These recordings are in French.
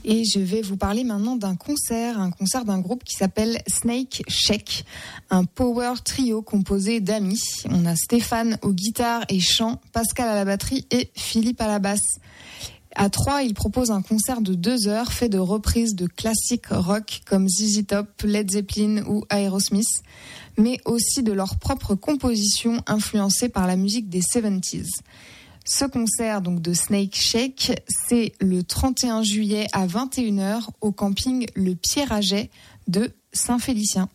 Et je vais vous parler maintenant d'un concert d'un groupe qui s'appelle Snake Shake, un power trio composé d'amis. On a Stéphane aux guitares et chant, Pascal à la batterie et Philippe à la basse. À 3, ils proposent un concert de 2 heures fait de reprises de classiques rock comme ZZ Top, Led Zeppelin ou Aerosmith, mais aussi de leurs propres compositions influencées par la musique des 70s. Ce concert donc de Snake Shake, c'est le 31 juillet à 21h au camping Le Pierraget de Saint-Félicien.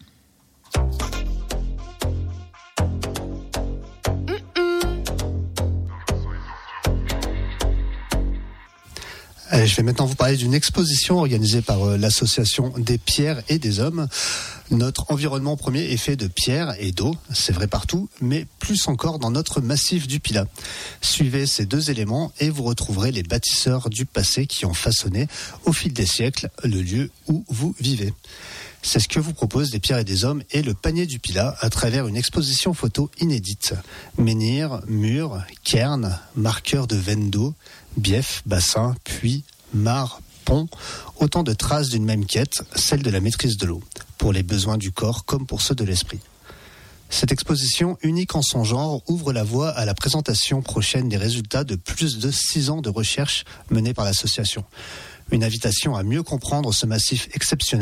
Je vais maintenant vous parler d'une exposition organisée par l'association des pierres et des hommes. Notre environnement premier est fait de pierre et d'eau, c'est vrai partout, mais plus encore dans notre massif du Pilat. Suivez ces 2 éléments et vous retrouverez les bâtisseurs du passé qui ont façonné, au fil des siècles, le lieu où vous vivez. C'est ce que vous propose des pierres et des hommes et le panier du Pilat à travers une exposition photo inédite. Menhirs, murs, cairns, marqueurs de veines d'eau, biefs, bassins, puits, mares, ponts, autant de traces d'une même quête, celle de la maîtrise de l'eau, pour les besoins du corps comme pour ceux de l'esprit. Cette exposition, unique en son genre, ouvre la voie à la présentation prochaine des résultats de plus de 6 ans de recherche menée par l'association. Une invitation à mieux comprendre ce massif exceptionnel